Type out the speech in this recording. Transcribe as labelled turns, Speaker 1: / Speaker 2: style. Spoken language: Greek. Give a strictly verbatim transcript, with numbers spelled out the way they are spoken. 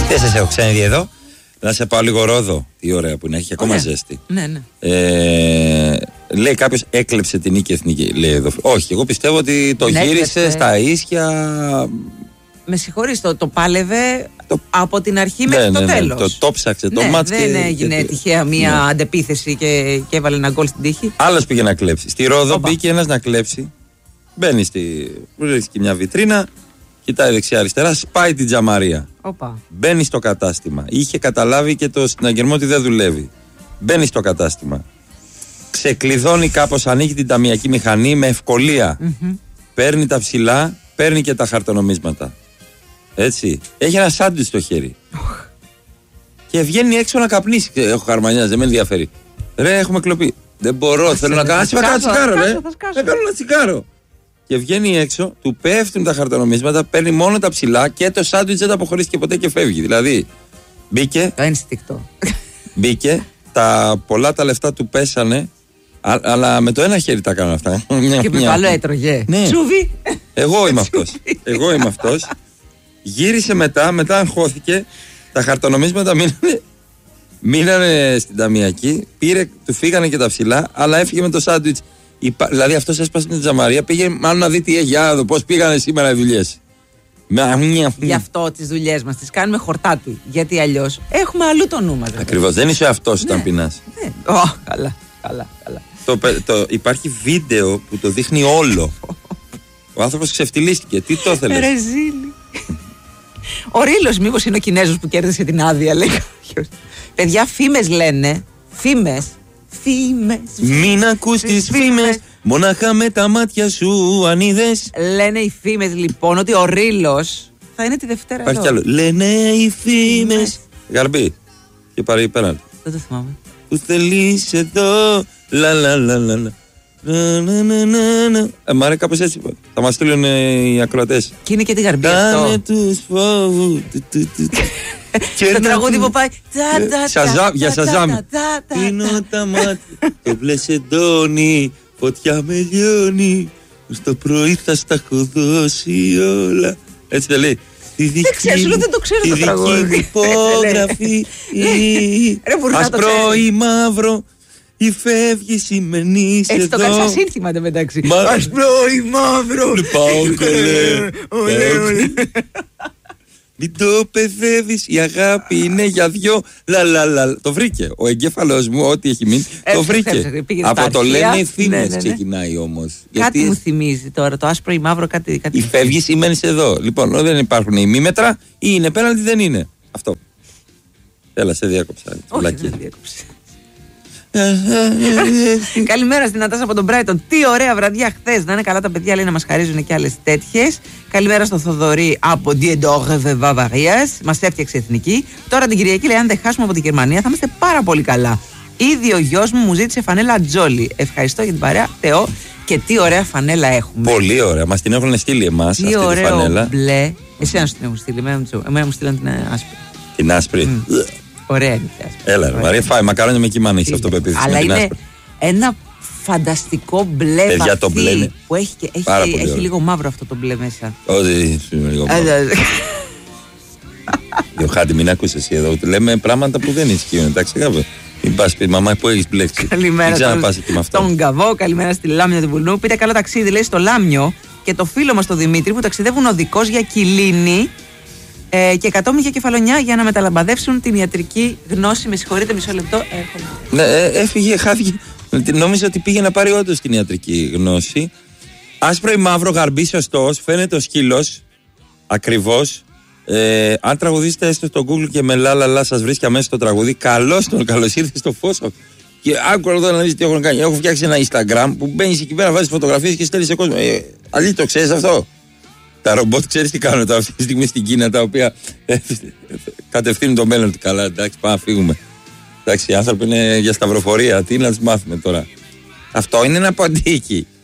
Speaker 1: Δεν σας έχω ξαναδεί εδώ. Να σε πάω λίγο Ρόδο. Τι ωραία που είναι, έχει ακόμα
Speaker 2: ωραία.
Speaker 1: Ζέστη.
Speaker 2: Ναι, ναι.
Speaker 1: Ε, λέει κάποιος έκλεψε την Νίκη Εθνική. Λέει εδώ. Όχι, εγώ πιστεύω ότι το
Speaker 2: ναι,
Speaker 1: γύρισε έκλεψε. Στα ίσια.
Speaker 2: Με συγχωρείς, το, το πάλευε το... από την αρχή
Speaker 1: ναι,
Speaker 2: μέχρι
Speaker 1: ναι,
Speaker 2: το
Speaker 1: ναι,
Speaker 2: τέλος.
Speaker 1: Το, το ψάξε, το
Speaker 2: ναι,
Speaker 1: μάτς
Speaker 2: δεν
Speaker 1: και,
Speaker 2: έγινε
Speaker 1: και...
Speaker 2: τυχαία μία
Speaker 1: ναι.
Speaker 2: αντεπίθεση και, και έβαλε ένα γκολ στην τύχη.
Speaker 1: Άλλος πήγε να κλέψει. Στη Ρόδο
Speaker 2: Οπα.
Speaker 1: μπήκε ένας να κλέψει. Μπαίνει στη. Βρίσκει μια βιτρίνα. Κοιτάει δεξιά-αριστερά, σπάει την τζαμαρία.
Speaker 2: Οπα.
Speaker 1: Μπαίνει στο κατάστημα. Είχε καταλάβει και το συναγερμό ότι δεν δουλεύει. Μπαίνει στο κατάστημα. Ξεκλειδώνει κάπως, ανοίγει την ταμιακή μηχανή με ευκολία.
Speaker 2: Mm-hmm.
Speaker 1: Παίρνει τα ψηλά, παίρνει και τα χαρτονομίσματα. Έτσι. Έχει ένα σάντουιτς στο χέρι. Oh. Και βγαίνει έξω να καπνίσει. Έχω χαρμανιάζει, δεν με ενδιαφέρει. Ρε, έχουμε κλοπεί. Δεν μπορώ, θέλω να κάνω. Άσε ένα τσιγάρο, ρε. Θα κάνω ένα τσιγάρο. Και βγαίνει έξω, του πέφτουν τα χαρτονομίσματα, παίρνει μόνο τα ψηλά και το σάντουιτς δεν τα αποχωρήσει και ποτέ και φεύγει. Δηλαδή, μπήκε.
Speaker 2: Το ένστικτο.
Speaker 1: Μπήκε, τα πολλά τα λεφτά του πέσανε, α, αλλά με το ένα χέρι τα κάνω αυτά.
Speaker 2: Και με το άλλο έτρωγε.
Speaker 1: Ναι.
Speaker 2: Τσούβι.
Speaker 1: Εγώ είμαι αυτός. Εγώ είμαι αυτός. Γύρισε μετά, μετά αγχώθηκε, τα χαρτονομίσματα μείνανε, μείνανε στην ταμιακή, πήρε, του φύγανε και τα ψηλά, αλλά έφυγε με το σάντουιτς. Υπά... Δηλαδή αυτός έσπασε την τζαμαρία, πήγε μάλλον να δει τι έχει, για να δω πώς πήγανε σήμερα οι δουλειές.
Speaker 2: Γι' αυτό τις δουλειές μας τις κάνουμε χορτάτι. Γιατί αλλιώς έχουμε αλλού το νου μας.
Speaker 1: Ακριβώς, δεν είσαι αυτός όταν
Speaker 2: ναι,
Speaker 1: πεινάς.
Speaker 2: Ναι. Oh, καλά, καλά, καλά.
Speaker 1: Το, το, υπάρχει βίντεο που το δείχνει όλο. Ο άνθρωπος ξεφτυλίστηκε. Τι το ήθελες?
Speaker 2: Ρεζίλη. Ο Ρήλος μήπως είναι ο Κινέζος που κέρδισε την άδεια, λέει κάποιος. Παιδιά, φήμες λένε. Φήμες. Φήμες.
Speaker 1: Μην ακούς τις φήμες. Μονάχα με τα μάτια σου αν είδες.
Speaker 2: Λένε οι φήμες λοιπόν ότι ο Ρήλος θα είναι τη Δευτέρα εδώ.
Speaker 1: Υπάρχει κι άλλο. Λένε οι φήμες. Γαρμπή. Και πάρει πέραν.
Speaker 2: Δεν το θυμάμαι.
Speaker 1: Που θέλεις εδώ. Λα λα λα λα λα. Να, να, να, να, να. Ε, μ' αρέσει κάπως έτσι. Θα μας στείλουν ε, οι ακροατές.
Speaker 2: Και είναι και τη Γαρμπή αυτό.
Speaker 1: Κάνε τους φόβους.
Speaker 2: Το τραγούδι που πάει.
Speaker 1: Για Σαζάμ. Πίνω τα μάτια. Το μπλες εντώνει. Φωτιά με λιώνει. Στο πρωί θα στα έχω δώσει όλα. Έτσι δεν λέει.
Speaker 2: Δεν ξέρεις, δεν το ξέρω το τραγούδι.
Speaker 1: Η δική μου υπόγραφη. Ασπρό ή μαύρο. Ή φεύγει σημαίνει εδώ.
Speaker 2: Έτσι το κάνεις σαν σύνθημα το μεταξύ.
Speaker 1: Ασπρό ή μαύρο. Πάω κολέ. Μην το παιδεύεις, η αγάπη είναι για δυο. Λα, λα, λα. Το βρήκε. Ο εγκέφαλος μου, ό,τι έχει μείνει, το βρήκε. Από το λένε οι φήμες ξεκινάει όμως.
Speaker 2: Κάτι μου θυμίζει τώρα, το άσπρο ή μαύρο, κάτι.
Speaker 1: Η φεύγει σημαίνει εδώ. Λοιπόν, δεν υπάρχουν ημίμετρα ή είναι πέναλτι, δεν είναι. Αυτό. Έλα, σε διάκοψα.
Speaker 2: Όχι, δεν διάκοψα. Καλημέρα στην Νατάσα από τον Μπράιτον. Τι ωραία βραδιά χθες. Να είναι καλά τα παιδιά, λέει, να μας χαρίζουν και άλλες τέτοιες. Καλημέρα στον Θοδωρή από Διεντόρβε Βαβαρίας. Μας έφτιαξε εθνική. Τώρα την Κυριακή, λέει, αν δεν χάσουμε από τη Γερμανία θα είμαστε πάρα πολύ καλά. Ήδη ο γιος μου μου ζήτησε φανέλα Τζόλι. Ευχαριστώ για την παρέα, Θεό. Και τι ωραία φανέλα έχουμε.
Speaker 1: Πολύ ωραία. Μας την έχουν στείλει εμάς αυτή τη φανέλα.
Speaker 2: Μπλε. Εσένα σου την έχουν στείλει. Εμένα μου στείλαν την άσπρη.
Speaker 1: Την άσπρη.
Speaker 2: Ωραία είναι η άσπρη.
Speaker 1: Έλα, ρε Μαρία, φάει μακαρόνια με κοιμάνα, έχεις αυτοπεποίθηση.
Speaker 2: Αλλά είναι ένα φανταστικό μπλε βαθύ
Speaker 1: το μπλε είναι
Speaker 2: που έχει, και, έχει, έχει λίγο μαύρο αυτό το μπλε μέσα.
Speaker 1: Όχι, λίγο μαύρο. Ιωχάντη, μην ακούς εσύ εδώ. Λέμε πράγματα που δεν ισχύουν. Εντάξει, κάπου. Μην πας πει, μαμά, που έχεις μπλέξει.
Speaker 2: Καλημέρα στον Καβό, καλημέρα στη Λάμια του Βουλνού. Πείτε καλό ταξίδι, λέει, στο Λάμιο και το φίλο μας τον Δημήτρη που ταξιδεύουν οδικός για Κιλίνη. Ε, και εκατόμι για Κεφαλονιά για να μεταλαμπαδεύσουν την ιατρική γνώση. Με συγχωρείτε, μισό λεπτό. Έρχομαι.
Speaker 1: Ναι, ε, έφυγε, χάθηκε. Νόμιζα ότι πήγε να πάρει όντως την ιατρική γνώση. Άσπρο ή μαύρο, γαρμπή, σωστός. Φαίνεται ο σκύλος. Ακριβώς. Ε, αν τραγουδήσετε έστω στο Google και με λα λα λα σας βρίσκει αμέσως το τραγούδι. Καλώς τον, καλώς ήρθε στο φως. Και άκουρα εδώ να δεις τι έχω κάνει. Έχω φτιάξει ένα Instagram που μπαίνεις εκεί πέρα, βάζεις φωτογραφίες και στέλνεις σε κόσμο. Ε, αλήθεια, το ξέρεις αυτό? Τα ρομπότ ξέρεις τι κάνουν αυτή τη στιγμή στην Κίνα, τα οποία κατευθύνουν το μέλλον του. Καλά, εντάξει, πάμε να φύγουμε. Εντάξει, οι άνθρωποι είναι για σταυροφορία. Τι να τους μάθουμε τώρα? Αυτό είναι ένα ποντίκι.